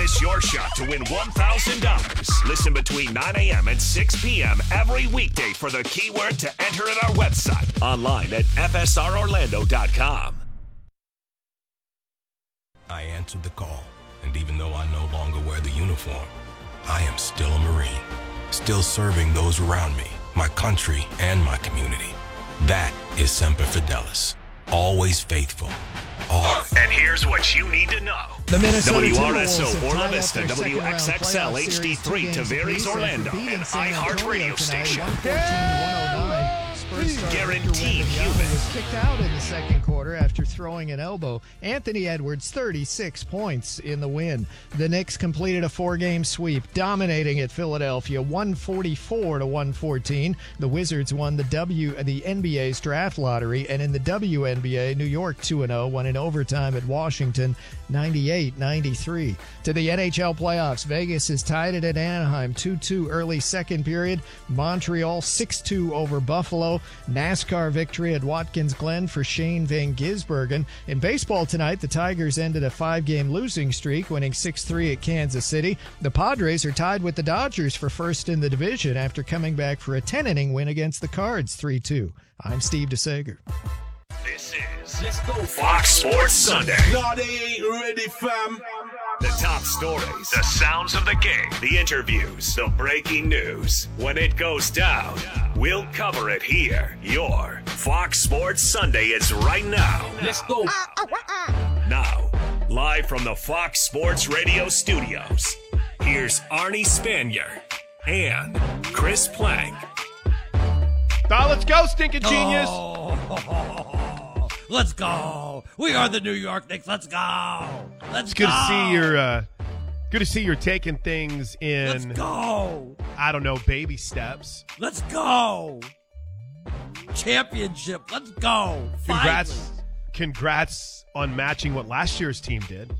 miss your shot to win $1,000. Listen between 9 a.m. and 6 p.m. every weekday for the keyword to enter at our website. Online at FSROrlando.com. I answered the call, and even though I no longer wear the uniform, I am still a Marine, still serving those around me, my country, and my community. That is Semper Fidelis, always faithful. Always. And here's what you need to know. The Minnesota WRSO Orla Vista, WXXL HD3 Tavares Orlando, and iHeart radio station. Guaranteed human. Was kicked out in the second quarter after throwing an elbow. Anthony Edwards, 36 points in the win. The Knicks completed a 4-game sweep, dominating at Philadelphia, 144-114. The Wizards won the NBA's draft lottery, and in the WNBA, New York 2-0 won in overtime at Washington, 98-93. To the NHL playoffs, Vegas is tied it at Anaheim, 2-2 early second period. Montreal 6-2 over Buffalo. NASCAR victory at Watkins Glen for Shane Van Gisbergen. In baseball tonight, the Tigers ended a 5-game losing streak, winning 6-3 at Kansas City. The Padres are tied with the Dodgers for first in the division after coming back for a 10-inning win against the Cards, 3-2. I'm Steve DeSager. This is Fox Sports Sunday. No, they ain't ready, fam. The top stories, the sounds of the game, the interviews, the breaking news. When it goes down, we'll cover it here. Your Fox Sports Sunday is right now. Let's go. Now, live from the Fox Sports Radio studios, here's Arnie Spanier and Chris Plank. Let's go, stinking genius. Let's go. We are the New York Knicks. Let's go. Let's go. Good to see you're taking things in. Let's go. I don't know, baby steps. Let's go. Championship. Let's go. Congrats on matching what last year's team did.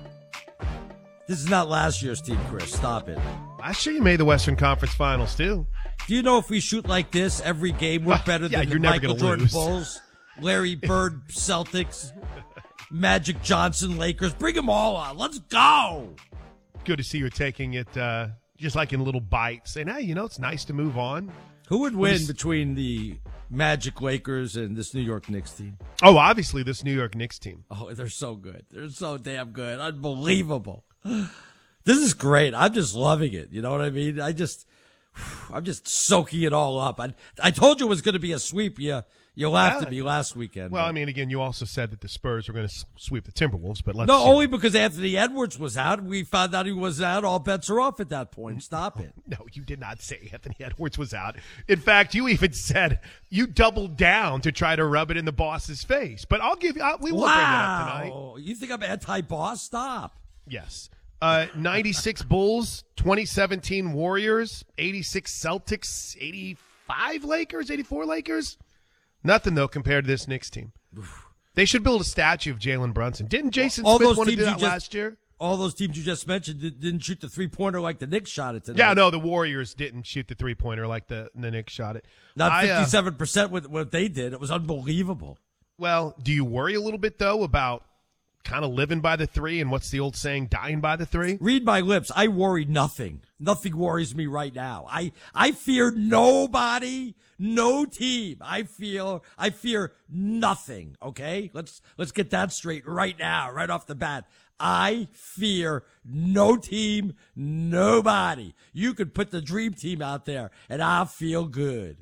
This is not last year's team, Chris. Stop it. Last year you made the Western Conference Finals too. Do you know if we shoot like this every game, we're better than the Michael Jordan lose. Bulls, Larry Bird Celtics, Magic Johnson Lakers? Bring them all on. Let's go. Good to see you're taking it just like in little bites. Saying, hey, it's nice to move on. Who would win between the Magic Lakers and this New York Knicks team? Oh, obviously this New York Knicks team. Oh, they're so good. They're so damn good. Unbelievable. This is great. I'm just loving it. You know what I mean? I'm just soaking it all up. I told you it was going to be a sweep. You laughed at me last weekend. Well, I mean, again, you also said that the Spurs were going to sweep the Timberwolves, but let's only because Anthony Edwards was out. We found out he was out. All bets are off at that point. Stop it. No, you did not say Anthony Edwards was out. In fact, you even said you doubled down to try to rub it in the boss's face. But I'll give you. We will bring that up tonight. You think I'm anti-boss? Stop. Yes. 96 Bulls, 2017 Warriors, 86 Celtics, 85 Lakers, 84 Lakers. Nothing, though, compared to this Knicks team. They should build a statue of Jalen Brunson. Didn't Jason Smith want to do that last year? All those teams you just mentioned didn't shoot the three-pointer like the Knicks shot it tonight. Yeah, no, the Warriors didn't shoot the three-pointer like the Knicks shot it. Not 57% with what they did. It was unbelievable. Well, do you worry a little bit, though, about kind of living by the three and what's the old saying, dying by the three? Read my lips. I worry nothing. Nothing worries me right now. I fear nobody, no team. I fear nothing. Okay? Let's get that straight right now, right off the bat. I fear no team, nobody. You could put the dream team out there and I'll feel good.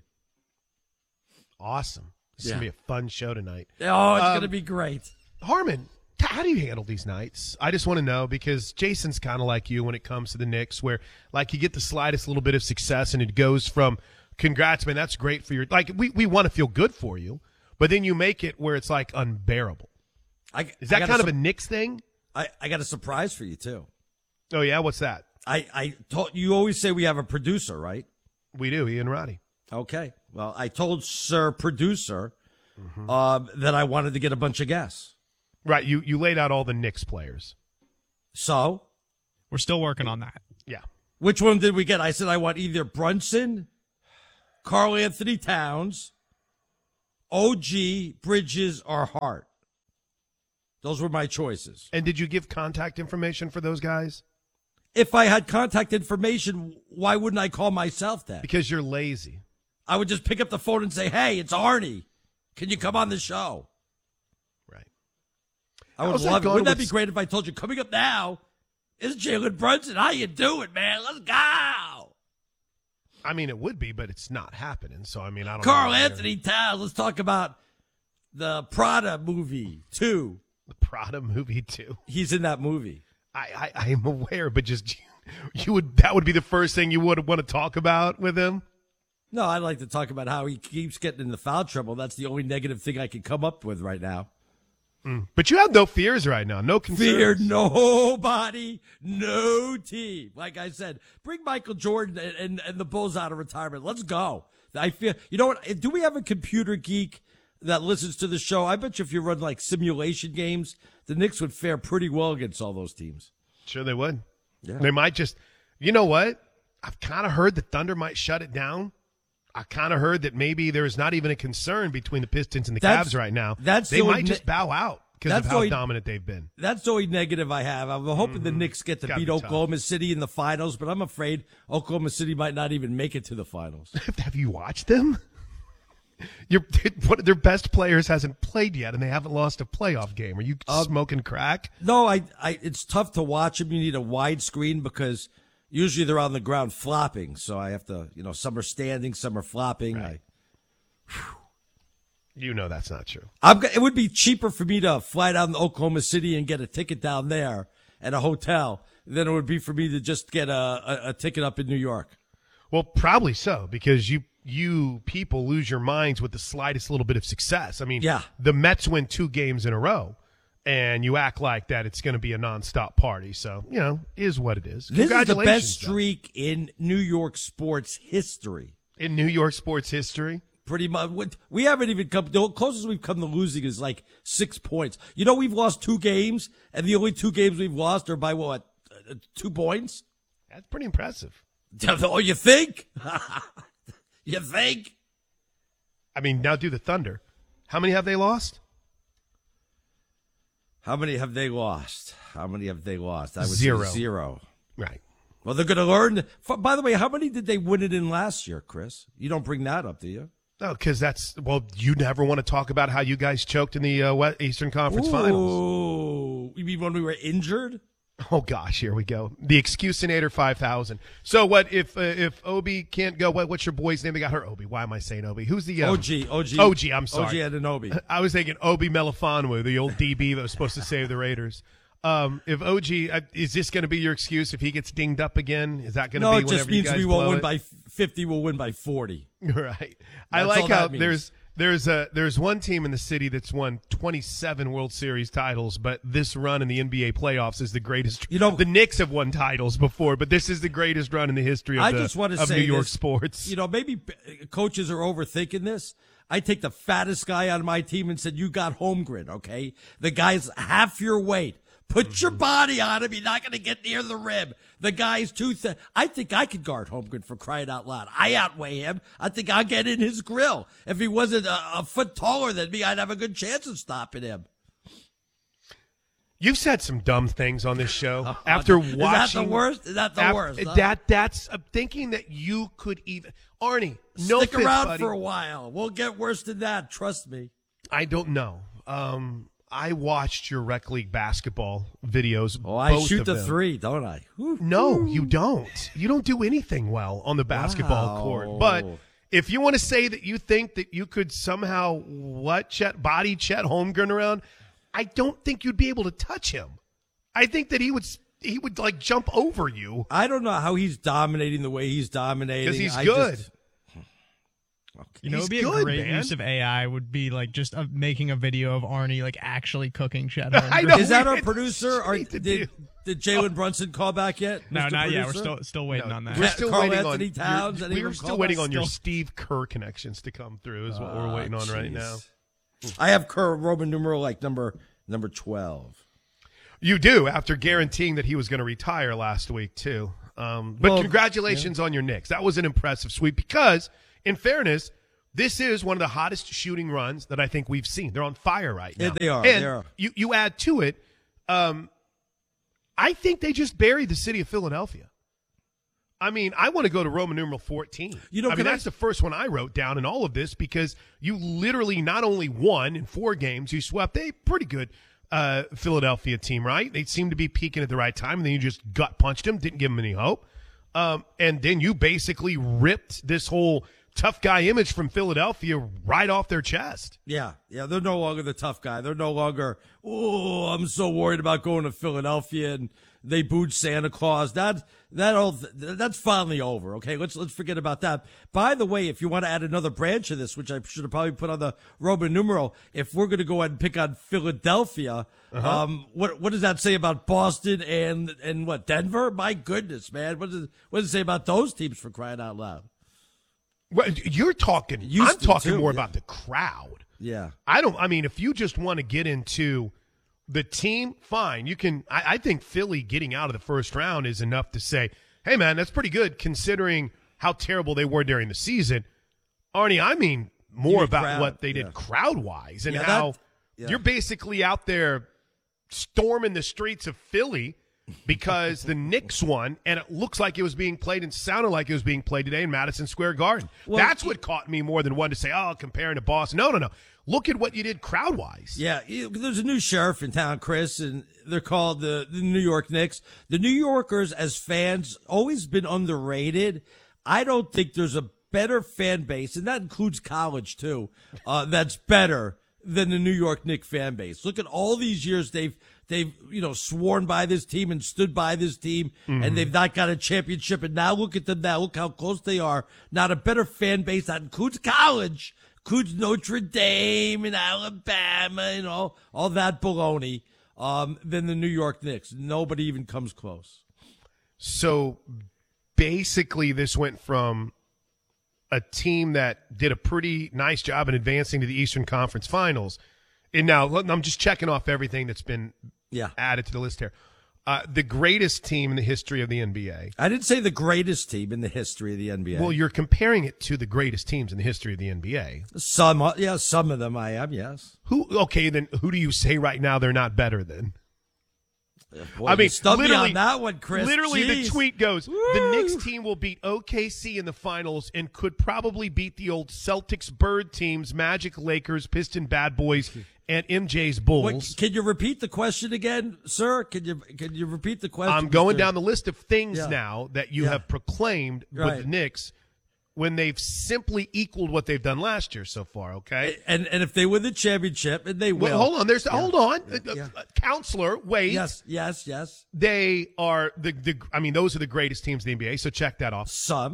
Awesome. This is going to be a fun show tonight. Oh, it's going to be great. Harmon, how do you handle these nights? I just want to know, because Jason's kind of like you when it comes to the Knicks, where like you get the slightest little bit of success and it goes from congrats, man, that's great for your, like we want to feel good for you, but then you make it where it's like unbearable. Is that kind of a Knicks thing? I got a surprise for you too. Oh yeah, what's that? I told you always say we have a producer, right? We do, Ian Roddy. Okay. Well, I told Sir Producer that I wanted to get a bunch of guests. Right, you laid out all the Knicks players. So? We're still working on that. Yeah. Which one did we get? I said I want either Brunson, Karl Anthony Towns, OG, Bridges, or Hart. Those were my choices. And did you give contact information for those guys? If I had contact information, why wouldn't I call myself that? Because you're lazy. I would just pick up the phone and say, "Hey, it's Arnie. Can you come on the show?" Right. I would How's that love it. going Wouldn't that with- be great if I told you, coming up now is Jalen Brunson. How you doing, man? Let's go. I mean, it would be, but it's not happening. So, I mean, I don't Carl know. Anthony Towns. Let's talk about the Prada movie 2. The Prada movie, too. He's in that movie. I am aware, but just that would be the first thing you would want to talk about with him. No, I'd like to talk about how he keeps getting into foul trouble. That's the only negative thing I can come up with right now. But you have no fears right now, no concerns. Fear nobody, no team. Like I said, bring Michael Jordan and the Bulls out of retirement. Let's go. I feel, you know what? Do we have a computer geek that listens to the show? I bet you if you run like simulation games, the Knicks would fare pretty well against all those teams. Sure they would. Yeah. They might just, you know what? I've kind of heard the Thunder might shut it down. I kind of heard that maybe there's not even a concern between the Pistons and the Cavs right now. They might just bow out because of how dominant they've been. That's the only negative I have. I'm hoping the Knicks get to beat Oklahoma City in the finals, but I'm afraid Oklahoma City might not even make it to the finals. Have you watched them? One of their best players hasn't played yet, and they haven't lost a playoff game. Are you smoking crack? No, it's tough to watch them. You need a wide screen because usually they're on the ground flopping. So I have to, some are standing, some are flopping. Right. You know that's not true. It would be cheaper for me to fly down to Oklahoma City and get a ticket down there and a hotel than it would be for me to just get a ticket up in New York. Well, probably so, because you people lose your minds with the slightest little bit of success. I mean, yeah. The Mets win 2 games in a row, and you act like that it's going to be a nonstop party. So, is what it is. This is the best Congratulations, streak in New York sports history. In New York sports history? Pretty much. We haven't even come. The closest we've come to losing is like 6 points. We've lost 2 games, and the only 2 games we've lost are by what? 2 points? That's pretty impressive. Oh, you think? You think? I mean, now do the Thunder. How many have they lost? How many have they lost? I would 0. say 0. Right. Well, they're going to learn. By the way, how many did they win it in last year, Chris? You don't bring that up, do you? No, because you never want to talk about how you guys choked in the Eastern Conference Finals. Oh, you mean when we were injured? Oh gosh, here we go. The Excusinator 5000. So what if Obi can't go? What's your boy's name? They got her Obi. Why am I saying Obi? Who's the OG? I'm sorry. OG Anunoby. I was thinking Obi Melifonwu, the old DB that was supposed to save the Raiders. If OG, is this going to be your excuse if he gets dinged up again? Is that going to be whenever you guys blow it? No, it just means we won't win by 50. We'll win by 40. Right. I like how there's one team in the city that's won 27 World Series titles, but this run in the NBA playoffs is the greatest. The Knicks have won titles before, but this is the greatest run in the history of New York sports. Maybe coaches are overthinking this. I take the fattest guy on my team and said, "You got Holmgren, okay? The guy's half your weight. Put your body on him. You're not going to get near the rim. The guy's too thin." I think I could guard Holmgren, for crying out loud. I outweigh him. I think I'll get in his grill. If he wasn't a foot taller than me, I'd have a good chance of stopping him. You've said some dumb things on this show. After watching, is that the worst? Is that the worst? Huh? That's thinking that you could even Arnie. No, stick around buddy. for a while. We'll get worse than that. Trust me. I don't know. I watched your rec league basketball videos. Oh, I shoot the 3, don't I? No, you don't. You don't do anything well on the basketball court. But if you want to say that you think that you could somehow body Chet Holmgren around, I don't think you'd be able to touch him. I think that he would like jump over you. I don't know how he's dominating the way he's dominating. Because he's good. It would be a great use of AI would be like just making a video of Arnie like actually cooking Chet Holmgren. Is that our producer? Or did Jalen Brunson call back yet? No, Mr. not Producer? yet. We're still waiting on that. We're still Carl waiting Anthony Towns. We're still waiting on your Steve Kerr connections to come through. Is what we're waiting on right now. I have Kerr Roman numeral like number 12. You do, after guaranteeing that he was going to retire last week too. But congratulations on your Knicks. That was an impressive sweep because, in fairness, this is one of the hottest shooting runs that I think we've seen. They're on fire right now. Yeah, they are. And you add to it, I think they just buried the city of Philadelphia. I mean, I want to go to Roman numeral 14. That's the first one I wrote down in all of this because you literally not only won in 4 games, you swept a pretty good Philadelphia team, right? They seemed to be peaking at the right time, and then you just gut punched them, didn't give them any hope. And then you basically ripped this whole tough guy image from Philadelphia right off their chest. Yeah, they're no longer the tough guy. They're no longer, I'm so worried about going to Philadelphia and they booed Santa Claus. That's finally over. Okay, let's forget about that. By the way, if you want to add another branch of this, which I should have probably put on the Roman numeral, if we're going to go ahead and pick on Philadelphia, what does that say about Boston and what, Denver? My goodness, man, what does it say about those teams, for crying out loud? Well, I'm talking more about the crowd. Yeah, if you just want to get into the team, fine. You can. I think Philly getting out of the first round is enough to say, hey, man, that's pretty good considering how terrible they were during the season. Arnie, I mean more about crowd, what they did crowd-wise and how you're basically out there storming the streets of Philly because the Knicks won, and it looks like it was being played and sounded like it was being played today in Madison Square Garden. Well, that's what caught me more than one to say, comparing to Boston. No. Look at what you did crowd-wise. Yeah, there's a new sheriff in town, Chris, and they're called the New York Knicks. The New Yorkers, as fans, always been underrated. I don't think there's a better fan base, and that includes college, too, that's better than the New York Knicks fan base. Look at all these years they've sworn by this team and stood by this team, and they've not got a championship. And now look at them now. Look how close they are. Not a better fan base. That includes college. Includes Notre Dame and Alabama and all that baloney, than the New York Knicks. Nobody even comes close. So basically this went from a team that did a pretty nice job in advancing to the Eastern Conference Finals. And now I'm just checking off everything that's been added to the list here. The greatest team in the history of the NBA. I didn't say the greatest team in the history of the NBA. Well, you're comparing it to the greatest teams in the history of the NBA. Some of them I am, yes. Then who do you say right now they're not better than? Boy, literally on that one, Chris. Literally, the tweet goes, the Knicks team will beat OKC in the finals and could probably beat the old Celtics Bird teams, Magic, Lakers, Piston Bad Boys, and MJ's Bulls. Wait, can you repeat the question again, sir? Can you repeat the question? I'm going down the list of things now that you have proclaimed with the Knicks when they've simply equaled what they've done last year so far, okay? And if they win the championship, and they will. Well, hold on. Counselor, wait. Yes. They are those are the greatest teams in the NBA, so check that off. Some.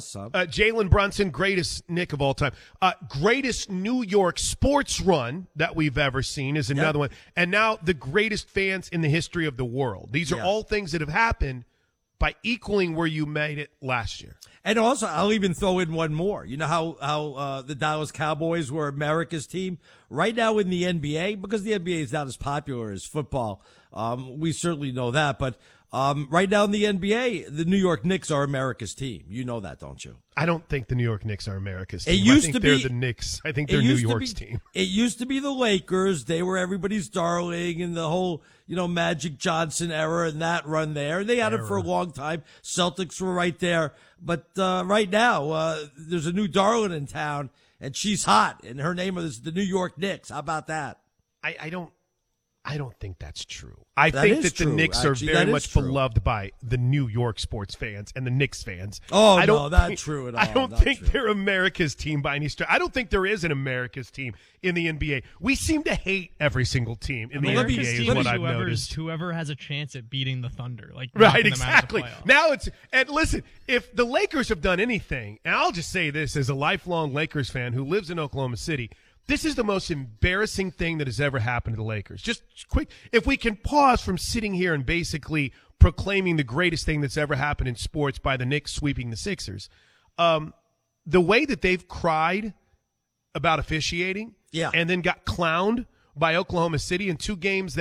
Jalen Brunson, greatest Knick of all time. Greatest New York sports run that we've ever seen is another one. And now the greatest fans in the history of the world. These are all things that have happened by equaling where you made it last year. And also, I'll even throw in one more. You know how the Dallas Cowboys were America's team? Right now in the NBA, because the NBA is not as popular as football, we certainly know that. But right now in the NBA, the New York Knicks are America's team. You know that, don't you? I don't think the New York Knicks are America's team. I think they're the Knicks. I think they're New York's team. It used to be the Lakers. They were everybody's darling in the whole, Magic Johnson era and that run there. They had it for a long time. Celtics were right there. But right now, there's a new darling in town, and she's hot, and her name is the New York Knicks. How about that? I don't think that's true. I think that the Knicks are very much beloved by the New York sports fans and the Knicks fans. Oh, no, not true at all. I don't think they're America's team by any stretch. I don't think there is an America's team in the NBA. We seem to hate every single team in the NBA is what I've noticed. Whoever has a chance at beating the Thunder. Right, exactly. Now and listen, if the Lakers have done anything, and I'll just say this as a lifelong Lakers fan who lives in Oklahoma City, this is the most embarrassing thing that has ever happened to the Lakers. Just quick, if we can pause from sitting here and basically proclaiming the greatest thing that's ever happened in sports by the Knicks sweeping the Sixers, the way that they've cried about officiating and then got clowned by Oklahoma City in 2 games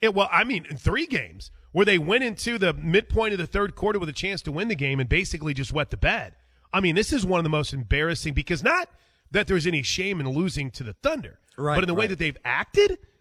in 3 games where they went into the midpoint of the third quarter with a chance to win the game and basically just wet the bed. I mean, this is one of the most embarrassing because not that there's any shame in losing to the Thunder. Right, but in the way that they've acted,